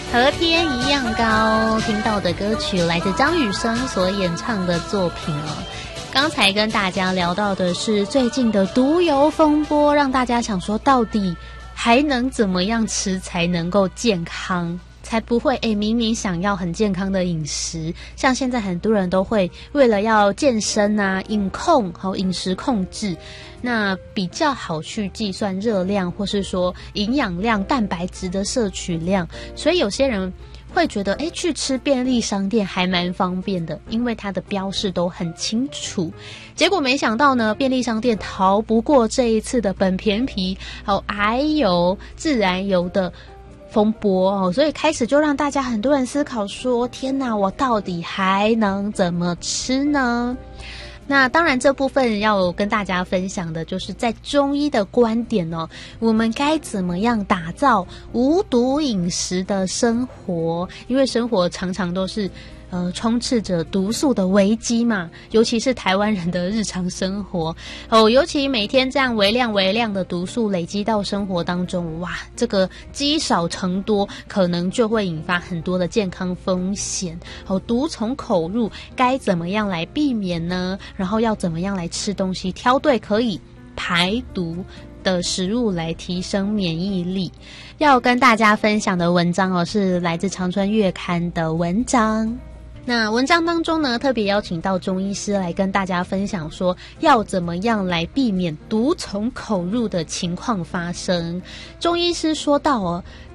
和天一样高，听到的歌曲来自张雨生所演唱的作品哦。刚才跟大家聊到的是最近的毒油风波，让大家想说到底还能怎么样吃才能够健康，才不会明明想要很健康的饮食，像现在很多人都会为了要健身啊、饮食控制，那比较好去计算热量，或是说营养量、蛋白质的摄取量，所以有些人会觉得去吃便利商店还蛮方便的，因为它的标示都很清楚。结果没想到呢，便利商店逃不过这一次的本田皮还有自然油的风波哦，所以开始就让大家很多人思考说，天哪，我到底还能怎么吃呢？那当然这部分要跟大家分享的就是在中医的观点哦，我们该怎么样打造无毒饮食的生活，因为生活常常都是充斥着毒素的危机嘛，尤其是台湾人的日常生活尤其每天这样微量的毒素累积到生活当中，哇，这个积少成多，可能就会引发很多的健康风险毒从口入，该怎么样来避免呢？然后要怎么样来吃东西，挑对可以排毒的食物来提升免疫力。要跟大家分享的文章是来自长春月刊的文章。那文章当中呢，特别邀请到中医师来跟大家分享说，要怎么样来避免毒从口入的情况发生。中医师说到